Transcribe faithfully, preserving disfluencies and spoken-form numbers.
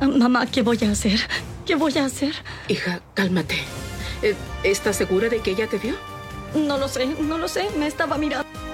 Mamá, ¿qué voy a hacer? ¿Qué voy a hacer? Hija, cálmate. ¿Estás segura de que ella te vio? No lo sé, no lo sé. Me estaba mirando.